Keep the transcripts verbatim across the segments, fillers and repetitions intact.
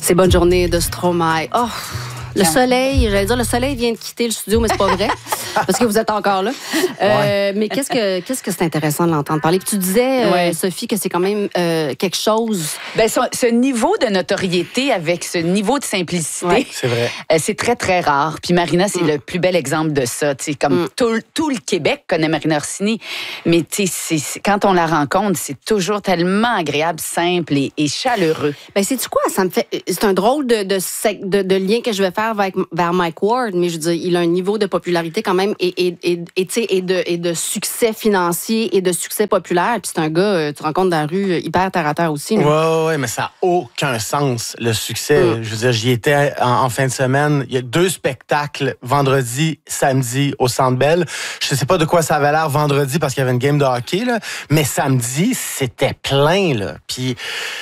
C'est bonne journée de Stromae. Oh, le soleil, j'allais dire le soleil vient de quitter le studio, mais c'est pas vrai, parce que vous êtes encore là. Euh, ouais. Mais qu'est-ce que qu'est-ce que c'est intéressant de l'entendre parler. Puis tu disais, euh, ouais. Sophie, que c'est quand même euh, quelque chose. Ben, ce, ce niveau de notoriété avec ce niveau de simplicité, ouais. c'est vrai. Euh, c'est très, très rare. Puis Marina, c'est mm. le plus bel exemple de ça. T'sais, comme mm. tout, tout le Québec connaît Marina Orsini, mais c'est, c'est, quand on la rencontre, c'est toujours tellement agréable, simple et, et chaleureux. Ben, sais-tu quoi? Ça me fait... C'est un drôle de, de, de, de lien que je vais faire vers, vers Mike Ward, mais je veux dire, il a un niveau de popularité quand même et, et, et, et, et, de, et de succès financier et de succès populaire. Puis c'est un gars, tu rencontres dans la rue, hyper terre à terre aussi. Oui, oui, mais ça n'a aucun sens, le succès. Mm. Je veux dire, j'y étais en, en fin de semaine. Il y a deux spectacles, vendredi, samedi, au Centre Bell. Je ne sais pas de quoi ça avait l'air vendredi parce qu'il y avait une game de hockey, là, mais samedi, c'était plein, là. Puis...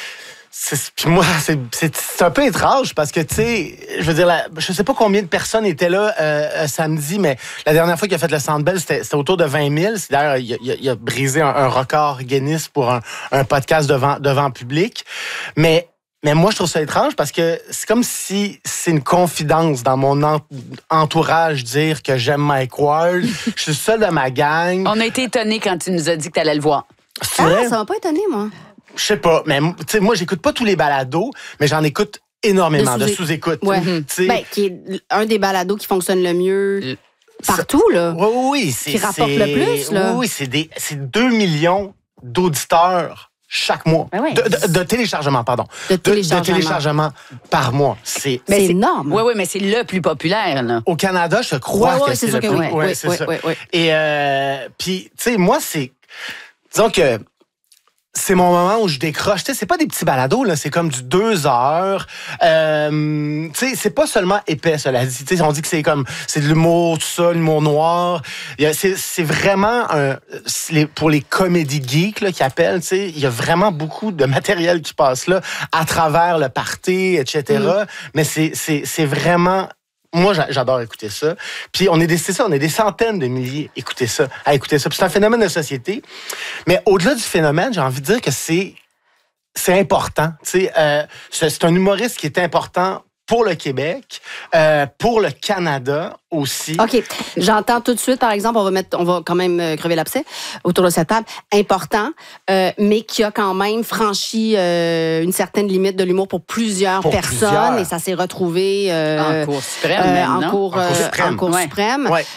Puis moi, c'est, c'est, c'est un peu étrange parce que, tu sais, je veux dire, la, je sais pas combien de personnes étaient là euh, samedi, mais la dernière fois qu'il a fait le Centre Bell, c'était, c'était autour de vingt mille. C'est, d'ailleurs, il a, il a brisé un, un record Guinness pour un, un podcast devant, devant public. Mais, mais moi, je trouve ça étrange parce que c'est comme si c'est une confidence dans mon en, entourage dire que j'aime Mike Ward. Je suis seul de ma gang. On a été étonnés quand tu nous as dit que tu allais le voir. C'est ah, vrai? Ça m'a pas étonné, moi. Je sais pas, mais moi, j'écoute pas tous les balados, mais j'en écoute énormément de, sous- de sous-écoute. Ouais. Mm-hmm. Ben, qui est un des balados qui fonctionne le mieux partout, là. Oui, oui. C'est, qui rapporte c'est, le plus, là. Oui, c'est, des, c'est deux millions d'auditeurs chaque mois. Ben ouais. de, de, de téléchargement, pardon. De téléchargement. De, de téléchargement par mois. C'est, c'est énorme. Oui, oui, mais c'est le plus populaire, là. Au Canada, je crois ouais, que ouais, c'est, c'est le que plus... oui. Ouais, oui, c'est oui, ça. Oui, oui. Et, euh, puis, tu sais, moi, c'est... Disons que... C'est mon moment où je décroche. Tu sais, c'est pas des petits balados, là. C'est comme du deux heures. Euh, tu sais, c'est pas seulement épais, cela dit. Tu sais, on dit que c'est comme, c'est de l'humour, tout ça, l'humour noir. Il y a, c'est, c'est vraiment un, c'est les, pour les comédies geeks, là, qui appellent, tu sais, il y a vraiment beaucoup de matériel qui passe là, à travers le party, et cetera. Mm. Mais c'est, c'est, c'est vraiment... Moi, j'adore écouter ça. Puis on est des, c'est ça, on est des centaines de milliers à écouter ça, à écouter ça. Puis c'est un phénomène de société. Mais au-delà du phénomène, j'ai envie de dire que c'est, c'est important. Tu sais, euh, c'est, c'est un humoriste qui est important pour le Québec, euh, pour le Canada aussi. OK. J'entends tout de suite, par exemple, on va mettre, on va quand même euh, crever l'abcès autour de cette table. Important, euh, mais qui a quand même franchi euh, une certaine limite de l'humour pour plusieurs pour personnes. Plusieurs. Et ça s'est retrouvé euh, en cour suprême. Euh, même, en, non? cour, en cour suprême. Euh, en cour ouais. suprême. Ouais.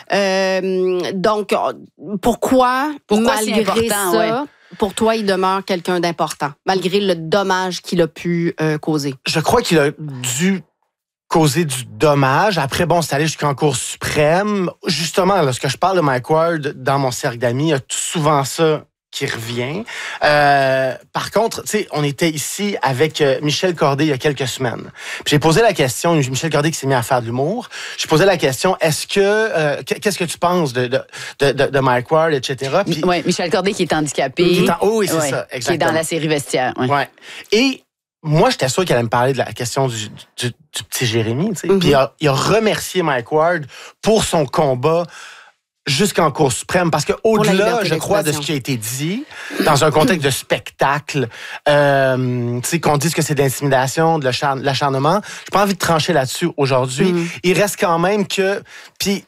Euh, donc, pourquoi, pourquoi malgré c'est important, ça... Ouais. Pour toi, il demeure quelqu'un d'important, malgré le dommage qu'il a pu euh, causer? Je crois qu'il a dû causer du dommage. Après, bon, c'est allé jusqu'en Cour suprême. Justement, lorsque je parle de Mike Ward dans mon cercle d'amis, il y a souvent ça qui revient. Euh, par contre, tu sais, on était ici avec euh, Michel Corday il y a quelques semaines. Puis j'ai posé la question, Michel Corday qui s'est mis à faire de l'humour, j'ai posé la question, est-ce que, euh, qu'est-ce que tu penses de, de, de, de Mike Ward, et cetera. Puis, oui, Michel Corday qui est handicapé. Qui est en, oh oui, c'est ouais, ça, exactement. Qui est dans la série Vestiaire. Ouais. ouais. Et moi, j'étais sûr qu'elle allait me parler de la question du, du, du petit Jérémy, tu sais. Mm-hmm. Puis il a, il a remercié Mike Ward pour son combat jusqu'en Cour suprême, parce qu'au-delà, je crois, de ce qui a été dit, dans un contexte de spectacle, euh, tu sais, qu'on dise que c'est de l'intimidation, de l'acharnement, j'ai pas envie de trancher là-dessus aujourd'hui. Mm. Il reste quand même que... Puis,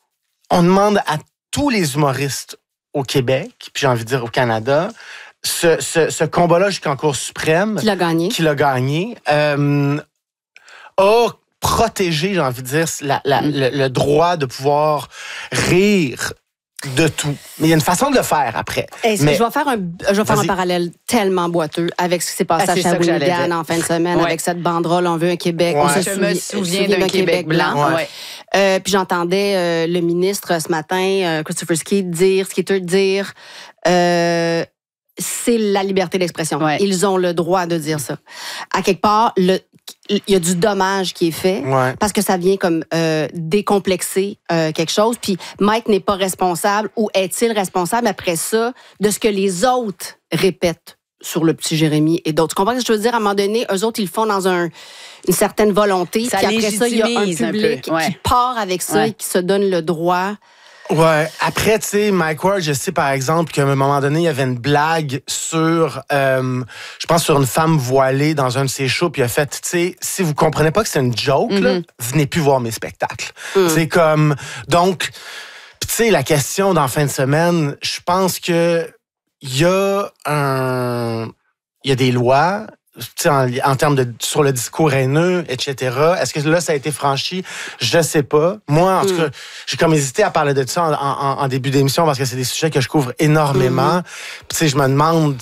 on demande à tous les humoristes au Québec, puis j'ai envie de dire au Canada, ce, ce, ce combat-là jusqu'en Cour suprême... Qui l'a gagné. Qui l'a gagné, euh, a... protéger, j'ai envie de dire, la, la, mm. le, le droit de pouvoir rire de tout. Mais il y a une façon de le faire après. Hey, mais, je vais faire un, je vais faire un parallèle tellement boiteux avec ce qui s'est passé ah, à Shawinigan en fin de semaine, ouais. avec cette banderole « On veut un Québec ouais. ». On se je souvi- me souviens d'un, d'un Québec, Québec blanc. blanc. Ouais. Euh, puis j'entendais euh, le ministre ce matin, euh, Christopher Skeete, dire, Skeeter dire... Euh, c'est la liberté d'expression. Ouais. Ils ont le droit de dire ça. À quelque part, le, il y a du dommage qui est fait ouais. parce que ça vient comme euh, décomplexer euh, quelque chose. Puis Mike n'est pas responsable, ou est-il responsable après ça de ce que les autres répètent sur le petit Jérémy et d'autres? Tu comprends ce que je veux dire? À un moment donné, eux autres, ils le font dans un, une certaine volonté. Ça puis après ça, il y a un public un peu, ouais. qui part avec ça ouais. et qui se donne le droit Ouais. Après, tu sais, Mike Ward, je sais par exemple qu'à un moment donné, il y avait une blague sur, euh, je pense, sur une femme voilée dans un de ses shows, puis il a fait, tu sais, si vous comprenez pas que c'est une joke, mm-hmm. là, venez plus voir mes spectacles. Mm. C'est comme, donc, tu sais, la question dans fin de semaine, je pense que il y a un, il y a des lois. En, en termes de sur le discours haineux, et cetera. Est-ce que là, ça a été franchi? Je sais pas. Moi, en mm. tout cas, j'ai comme hésité à parler de ça en, en, en début d'émission parce que c'est des sujets que je couvre énormément. Mm. Puis, tu sais, je me demande...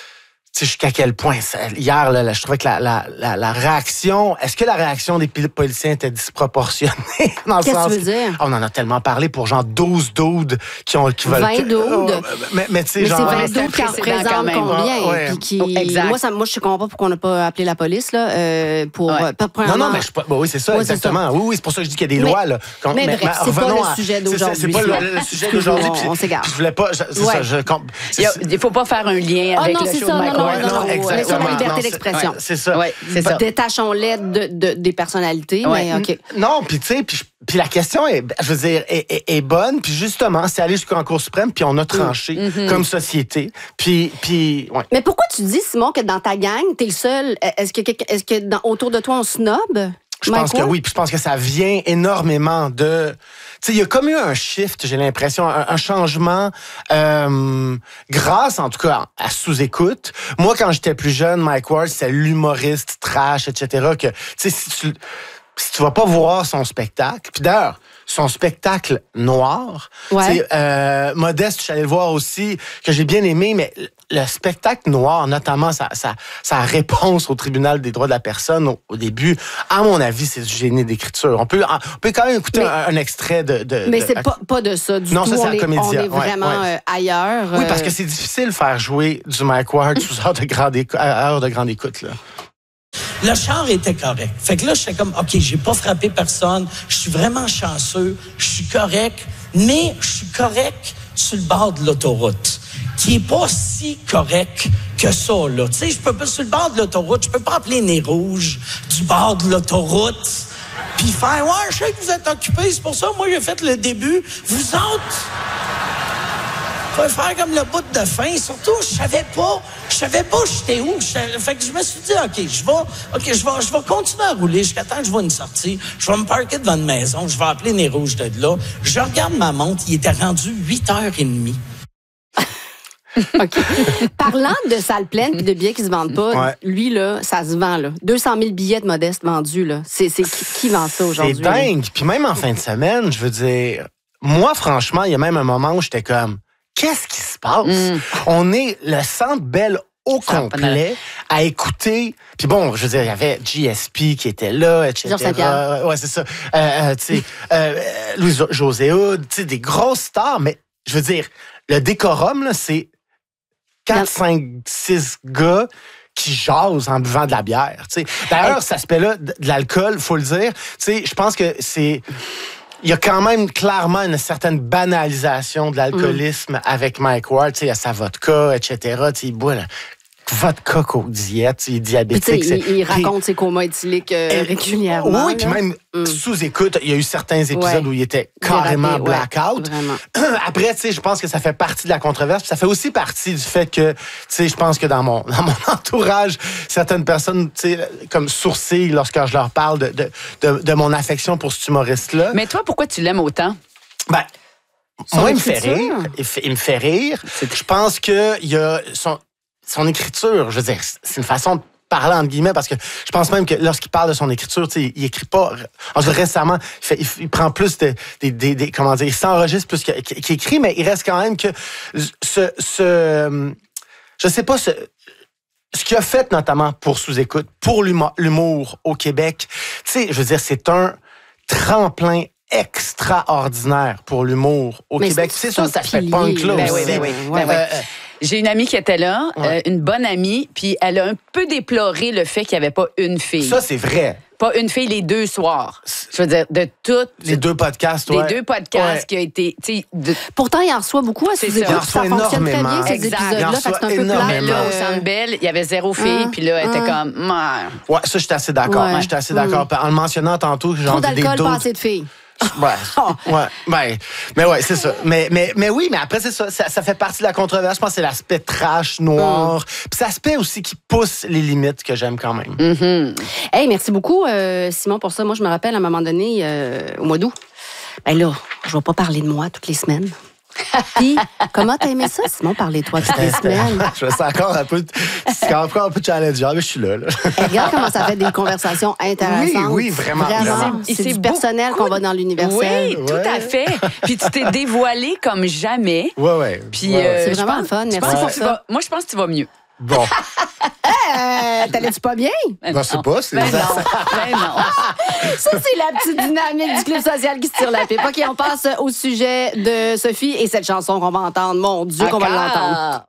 Tu sais, jusqu'à quel point, ça, hier, là, là, je trouvais que la, la, la, la réaction, est-ce que la réaction des policiers était disproportionnée? Dans le Qu'est-ce sens, que tu veux dire? On en a tellement parlé pour genre douze doudes qui, ont, qui veulent... vingt doudes? Oh, mais mais tu sais, genre... Mais c'est vingt doudes qui en représentent combien? Ouais. Puis qui, oh, exact. Moi, ça, moi, je comprends pas pourquoi on n'a pas appelé la police, là, euh, pour... Ouais. Pas, non, non, mais je, bah, oui, c'est ça, ouais, exactement. C'est ça. Oui, oui, c'est pour ça que je dis qu'il y a des mais, lois, là. Quand, mais, mais bref, c'est pas le à, sujet d'aujourd'hui. C'est pas le, le sujet d'aujourd'hui. On, on s'égare. Je voulais pas... C'est ouais. ça, je... Il ne faut pas faire un lien avec oh, non, le show ça, de Mike Ward. Non, non, non, sur la liberté d'expression. C'est ça. Ouais, c'est ça. Détachons-les de, de, des personnalités, ouais. mais OK. Non, puis tu sais, puis la question est, je veux dire, est, est, est bonne, puis justement, c'est aller jusqu'en Cour suprême, puis on a tranché mm-hmm. comme société, puis, puis, ouais. Mais pourquoi tu dis, Simon, que dans ta gang, t'es le seul, est-ce que, est-ce que dans, autour de toi, on snob? Je pense que oui, puis je pense que ça vient énormément de... Tu sais, il y a comme eu un shift, j'ai l'impression, un, un changement euh, grâce, en tout cas, à sous-écoute. Moi, quand j'étais plus jeune, Mike Ward, c'est l'humoriste trash, et cetera, que, tu sais, si tu... Si tu vas pas voir son spectacle, puis d'ailleurs, son spectacle noir, ouais. euh, Modeste, je suis allé le voir aussi, que j'ai bien aimé, mais le spectacle noir, notamment sa, sa, sa réponse au tribunal des droits de la personne au, au début, à mon avis, c'est du génie d'écriture. On peut, on peut quand même écouter mais, un, un extrait de... de mais de, c'est de, pas, pas de ça du non, tout. Non, ça, c'est on la comédie. On est vraiment ouais, ouais. Euh, ailleurs. Oui, parce que c'est difficile de faire jouer du Mike Ward sous heure de grande écoute, heure de grande écoute, là. Le char était correct. Fait que là, j'étais comme, OK, j'ai pas frappé personne. Je suis vraiment chanceux. Je suis correct. Mais je suis correct sur le bord de l'autoroute, qui est pas si correct que ça, là. Tu sais, je peux pas, sur le bord de l'autoroute, je peux pas appeler nez rouge du bord de l'autoroute puis faire, ouais, je sais que vous êtes occupés, c'est pour ça, moi, j'ai fait le début. Vous autres... faire comme le bout de fin. Surtout, je savais pas, je savais pas j'étais où. Je, fait que je me suis dit, OK, je vais, OK, je vais, je vais continuer à rouler jusqu'à temps que je vois une sortie. Je vais me parquer devant une maison. Je vais appeler les rouges de là. Je regarde ma montre. Il était rendu huit heures trente. OK. Parlant de salles pleines et de billets qui se vendent pas, ouais. lui, là, ça se vend, là. deux cent mille billets de Modeste vendus, là. C'est, c'est qui, qui vend ça aujourd'hui? C'est dingue. Puis même en fin de semaine, je veux dire, moi, franchement, il y a même un moment où j'étais comme, qu'est-ce qui se passe? Mm. On est le Centre Bell au ça complet à écouter. Puis bon, je veux dire, il y avait G S P qui était là, et cetera. Ouais, c'est ça. Euh, euh, tu sais, euh, Louis-José Hood, tu sais, des grosses stars. Mais je veux dire, le décorum, là, c'est quatre, cinq, six gars qui jasent en buvant de la bière. Tu sais. D'ailleurs, cet aspect-là de l'alcool, faut le dire, tu sais, je pense que c'est... Il y a quand même clairement une certaine banalisation de l'alcoolisme mm. avec Mike Ward. Tu sais, il y a sa vodka, et cetera. Tu sais, il boit la vodka Coke Diète, il est diabétique. Il, il raconte ses comas éthyliques euh, régulièrement. Oui, puis même mm. sous-écoute, il y a eu certains épisodes ouais. où il était carrément blackout. Ouais, après, tu sais, je pense que ça fait partie de la controverse. Ça fait aussi partie du fait que, tu sais, je pense que dans mon, dans mon entourage, certaines personnes, tu sais, comme sourcillent lorsque je leur parle de, de, de, de mon affection pour cet humoriste-là. Mais toi, pourquoi tu l'aimes autant? Ben, son moi, il me fait rire. Il, fait, il me fait rire. Je pense qu'il y a son... Son écriture, je veux dire, c'est une façon de parler entre guillemets parce que je pense même que lorsqu'il parle de son écriture, tu sais, il écrit pas. En tout cas, récemment, il, fait, il, il prend plus de, des, des, des, comment dire, il s'enregistre plus qu'il, qu'il écrit, mais il reste quand même que ce, ce, je sais pas ce. Ce qu'il a fait notamment pour Sous-écoute, pour l'humour, l'humour au Québec, tu sais, je veux dire, c'est un tremplin extraordinaire pour l'humour au mais Québec. C'est, c'est sûr, ça fait punk là ben aussi. Oui, ben oui, ben oui. Euh, J'ai une amie qui était là, ouais. euh, une bonne amie, puis elle a un peu déploré le fait qu'il n'y avait pas une fille. Ça, c'est vrai. Pas une fille les deux soirs. Je veux dire, de toutes... Les deux podcasts, Les ouais. deux podcasts ouais. qui ont été... De... Pourtant, il en reçoit beaucoup à ces épisodes. Ça fonctionne très bien, ces exact. épisodes-là. Fait que c'est un peu plat. Mais là, au Centre Bell, il y avait zéro fille, puis là, elle était comme... Ouais, ça, j'étais assez d'accord. Ouais. J'étais assez d'accord. Mm. En le mentionnant tantôt... Trop d'alcool, pas assez de filles. Ouais, ouais, ouais. Mais ouais, c'est ça. Mais, mais, mais oui, mais après, c'est ça, ça. Ça fait partie de la controverse. Je pense que c'est l'aspect trash, noir. Mm. Puis c'est l'aspect aussi qui pousse les limites que j'aime quand même. Mm-hmm. Hey, merci beaucoup, euh, Simon, pour ça. Moi, je me rappelle à un moment donné, euh, au mois d'août, ben là, je vais pas parler de moi toutes les semaines. Puis, comment t'as aimé ça, Simon, parler de toi toutes les semaines? Je me sens encore un peu, c'est encore un peu challengeant, mais je suis là. là. Regarde comment ça fait des conversations intéressantes. Oui, oui, vraiment. vraiment. C'est, c'est du personnel qu'on va dans l'universel. Oui, tout ouais. à fait. Puis tu t'es dévoilé comme jamais. Oui, oui. Puis ouais, euh, c'est vraiment pense, le fun. Merci pour ouais. ça. Vas, moi, je pense que tu vas mieux. Bon. euh, t'allais-tu pas bien? Ben, ben c'est pas. C'est ben non. Ben non. Ça, c'est la petite dynamique du club social qui se tire la pipe. OK, on passe au sujet de Sophie et cette chanson qu'on va entendre. Mon Dieu, Encore. qu'on va l'entendre.